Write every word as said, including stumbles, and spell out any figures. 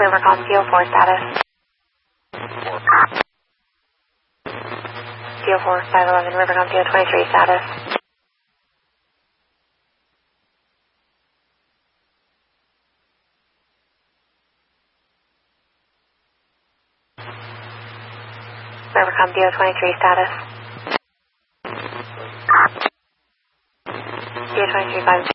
Rivercom C O four status. C O four five eleven Rivercom C O twenty-three status. Rivercom C O twenty-three status. C O twenty-three five.